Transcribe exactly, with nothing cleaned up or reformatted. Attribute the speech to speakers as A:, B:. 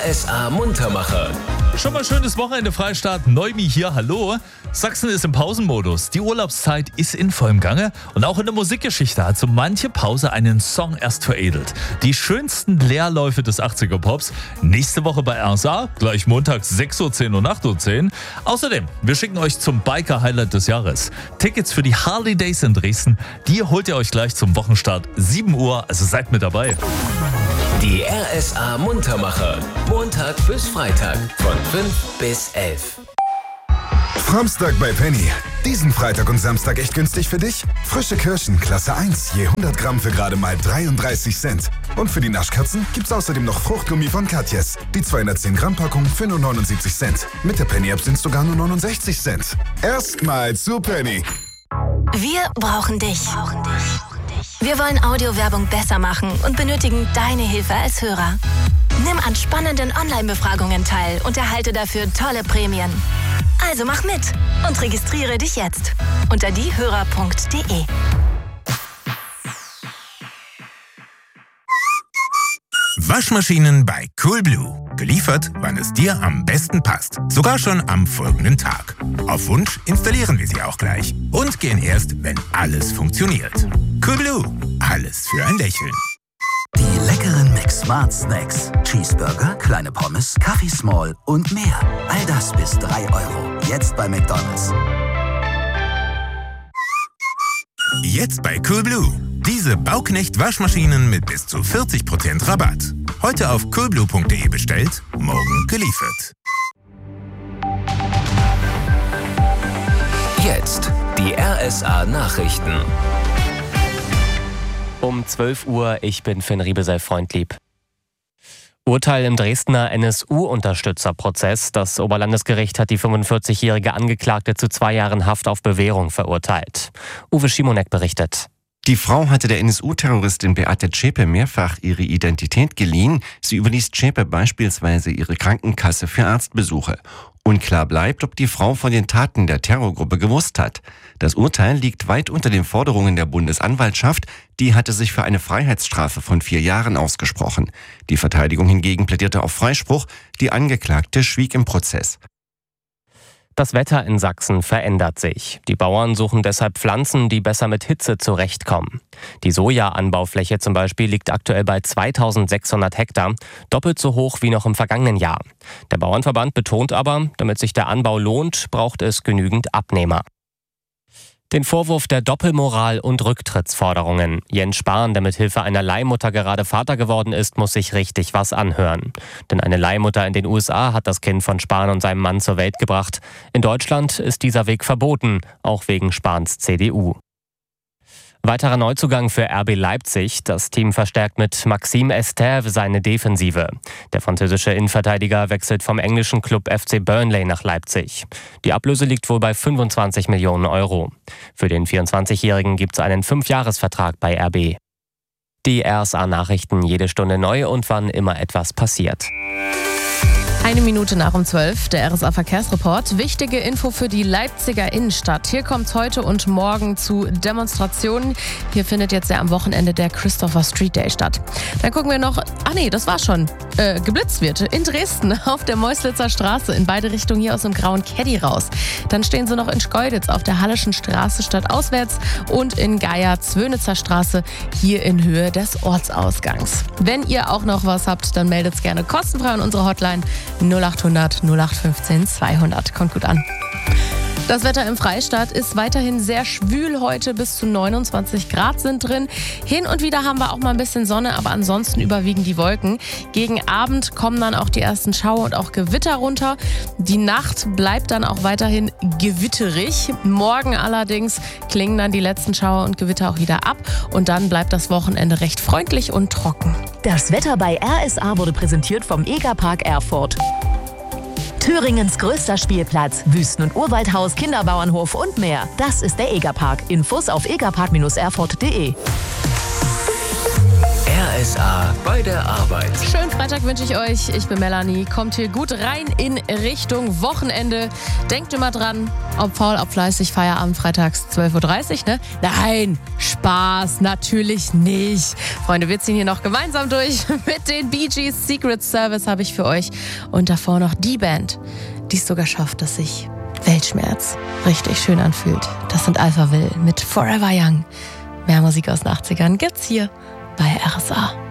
A: R S A Muntermacher.
B: Schon mal schönes Wochenende, Freistaat. Neumi hier, hallo. Sachsen ist im Pausenmodus. Die Urlaubszeit ist in vollem Gange. Und auch in der Musikgeschichte hat so manche Pause einen Song erst veredelt. Die schönsten Leerläufe des achtziger-Pops. Nächste Woche bei R S A, gleich montags sechs Uhr zehn und acht Uhr zehn. Außerdem, wir schicken euch zum Biker-Highlight des Jahres. Tickets für die Harley Days in Dresden, die holt ihr euch gleich zum Wochenstart sieben Uhr. Also seid mit dabei.
A: Die R S A Muntermacher. Montag bis Freitag von fünf bis elf.
C: Framstag bei Penny. Diesen Freitag und Samstag echt günstig für dich? Frische Kirschen, Klasse eins, je hundert Gramm für gerade mal dreiunddreißig Cent. Und für die Naschkatzen gibt's außerdem noch Fruchtgummi von Katjes. Die zweihundertzehn Gramm Packung für nur neunundsiebzig Cent. Mit der Penny-App sind's sogar nur neunundsechzig Cent. Erstmal zu Penny.
D: Wir brauchen dich. Wir wollen Audiowerbung besser machen und benötigen deine Hilfe als Hörer. Nimm an spannenden Online-Befragungen teil und erhalte dafür tolle Prämien. Also mach mit und registriere dich jetzt unter diehörer punkt de.
E: Waschmaschinen bei Coolblue. Geliefert, wann es dir am besten passt. Sogar schon am folgenden Tag. Auf Wunsch installieren wir sie auch gleich. Und gehen erst, wenn alles funktioniert. Coolblue. Alles für ein Lächeln.
F: Die leckeren McSmart Snacks. Cheeseburger, kleine Pommes, Kaffee Small und mehr. All das bis drei Euro. Jetzt bei McDonald's.
E: Jetzt bei Coolblue. Diese Bauknecht-Waschmaschinen mit bis zu vierzig Prozent Rabatt. Heute auf coolblue punkt de bestellt, morgen geliefert.
A: Jetzt die R S A Nachrichten.
G: Um zwölf Uhr, ich bin Finn Riebe, sei freundlieb. Urteil im Dresdner N S U-Unterstützerprozess. Das Oberlandesgericht hat die fünfundvierzigjährige Angeklagte zu zwei Jahren Haft auf Bewährung verurteilt. Uwe Schimonek berichtet.
H: Die Frau hatte der N S U-Terroristin Beate Zschäpe mehrfach ihre Identität geliehen. Sie überließ Zschäpe beispielsweise ihre Krankenkasse für Arztbesuche. Unklar bleibt, ob die Frau von den Taten der Terrorgruppe gewusst hat. Das Urteil liegt weit unter den Forderungen der Bundesanwaltschaft. Die hatte sich für eine Freiheitsstrafe von vier Jahren ausgesprochen. Die Verteidigung hingegen plädierte auf Freispruch. Die Angeklagte schwieg im Prozess.
G: Das Wetter in Sachsen verändert sich. Die Bauern suchen deshalb Pflanzen, die besser mit Hitze zurechtkommen. Die Soja-Anbaufläche zum Beispiel liegt aktuell bei zweitausendsechshundert Hektar, doppelt so hoch wie noch im vergangenen Jahr. Der Bauernverband betont aber, damit sich der Anbau lohnt, braucht es genügend Abnehmer. Den Vorwurf der Doppelmoral und Rücktrittsforderungen. Jens Spahn, der mit Hilfe einer Leihmutter gerade Vater geworden ist, muss sich richtig was anhören. Denn eine Leihmutter in den U S A hat das Kind von Spahn und seinem Mann zur Welt gebracht. In Deutschland ist dieser Weg verboten, auch wegen Spahns C D U. Weiterer Neuzugang für R B Leipzig. Das Team verstärkt mit Maxime Estève seine Defensive. Der französische Innenverteidiger wechselt vom englischen Club F C Burnley nach Leipzig. Die Ablöse liegt wohl bei fünfundzwanzig Millionen Euro. Für den vierundzwanzigjährigen gibt es einen Fünfjahresvertrag bei R B. Die R S A-Nachrichten jede Stunde neu und wann immer etwas passiert.
I: Eine Minute nach um zwölf, der R S A-Verkehrsreport. Wichtige Info für die Leipziger Innenstadt. Hier kommt es heute und morgen zu Demonstrationen. Hier findet jetzt ja am Wochenende der Christopher Street Day statt. Dann gucken wir noch, ach nee, das war schon, äh, geblitzt wird in Dresden auf der Meuslitzer Straße in beide Richtungen hier aus dem grauen Caddy raus. Dann stehen sie noch in Schkeuditz auf der Halleschen Straße stadtauswärts und in Geier-Zwönitzer Straße hier in Höhe des Ortsausgangs. Wenn ihr auch noch was habt, dann meldet es gerne kostenfrei an unsere Hotline null acht hundert null acht fünfzehn zweihundert. Kommt gut an. Das Wetter im Freistaat ist weiterhin sehr schwül heute, bis zu neunundzwanzig Grad sind drin. Hin und wieder haben wir auch mal ein bisschen Sonne, aber ansonsten überwiegen die Wolken. Gegen Abend kommen dann auch die ersten Schauer und auch Gewitter runter. Die Nacht bleibt dann auch weiterhin gewitterig. Morgen allerdings klingen dann die letzten Schauer und Gewitter auch wieder ab und dann bleibt das Wochenende recht freundlich und trocken.
J: Das Wetter bei R S A wurde präsentiert vom Egerpark Erfurt. Thüringens größter Spielplatz, Wüsten- und Urwaldhaus, Kinderbauernhof und mehr. Das ist der Egerpark. Infos auf egerpark Bindestrich erfurt punkt de.
A: R S A bei der Arbeit.
I: Schönen Freitag wünsche ich euch. Ich bin Melanie. Kommt hier gut rein in Richtung Wochenende. Denkt immer dran, ob faul, ob fleißig, Feierabend freitags zwölf Uhr dreißig, ne? Nein, Spaß, natürlich nicht. Freunde, wir ziehen hier noch gemeinsam durch mit den Bee Gees. Secret Service habe ich für euch. Und davor noch die Band, die es sogar schafft, dass sich Weltschmerz richtig schön anfühlt. Das sind Alphaville mit Forever Young. Mehr Musik aus den achtzigern gibt's hier bei R S A.